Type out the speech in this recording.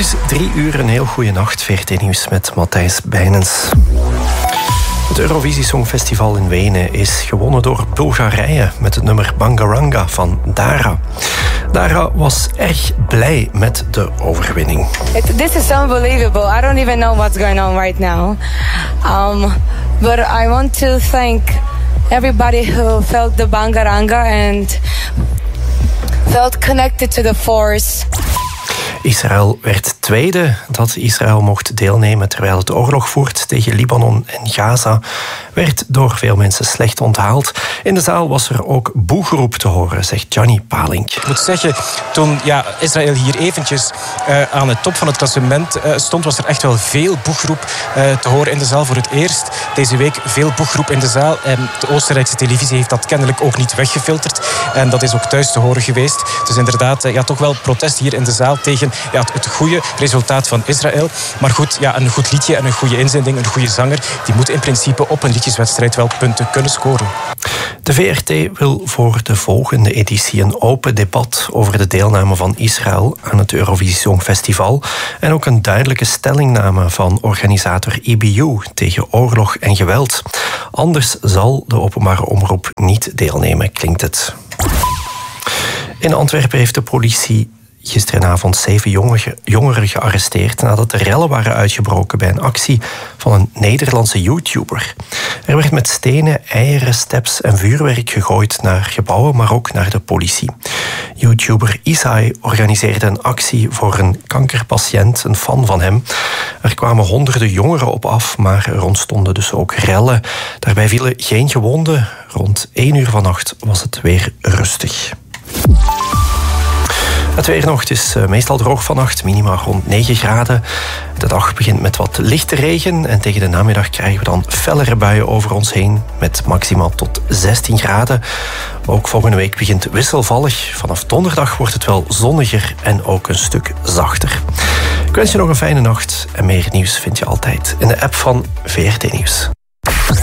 is 3:00, een heel goede nacht. VRT Nieuws met Matthijs Bijnens. Het Eurovisie Songfestival in Wenen is gewonnen door Bulgarije met het nummer Bangaranga van Dara. Dara was erg blij met de overwinning. This is unbelievable. I don't even know what's going on right now. But I want to thank everybody who felt the Bangaranga and felt connected to the force. Israël werd tweede. Dat Israël mocht deelnemen terwijl het oorlog voert tegen Libanon en Gaza, werd door veel mensen slecht onthaald. In de zaal was er ook boegeroep te horen, zegt Gianni Palink. Ik moet zeggen, toen Israël hier eventjes aan de top van het klassement stond, was er echt wel veel boegeroep te horen in de zaal voor het eerst. Deze week veel boegeroep in de zaal. De Oostenrijkse televisie heeft dat kennelijk ook niet weggefilterd. En dat is ook thuis te horen geweest. Dus inderdaad, toch wel protest hier in de zaal tegen het goede resultaat van Israël. Maar goed, een goed liedje en een goede inzending, een goede zanger, die moet in principe op een liedjeswedstrijd wel punten kunnen scoren. De VRT wil voor de volgende editie een open debat over de deelname van Israël aan het Eurovisie Songfestival en ook een duidelijke stellingname van organisator EBU tegen oorlog en geweld. Anders zal de openbare omroep niet deelnemen, klinkt het. In Antwerpen heeft de politie gisteravond 7 jongeren gearresteerd nadat de rellen waren uitgebroken bij een actie van een Nederlandse YouTuber. Er werd met stenen, eieren, steps en vuurwerk gegooid naar gebouwen, maar ook naar de politie. YouTuber Isai organiseerde een actie voor een kankerpatiënt, een fan van hem. Er kwamen honderden jongeren op af, maar er ontstonden dus ook rellen. Daarbij vielen geen gewonden. Rond 1:00 vannacht was het weer rustig. Het weer nog, het is meestal droog vannacht, minima rond 9 graden. De dag begint met wat lichte regen en tegen de namiddag krijgen we dan fellere buien over ons heen met maximaal tot 16 graden. Ook volgende week begint wisselvallig. Vanaf donderdag wordt het wel zonniger en ook een stuk zachter. Ik wens je nog een fijne nacht en meer nieuws vind je altijd in de app van VRT Nieuws.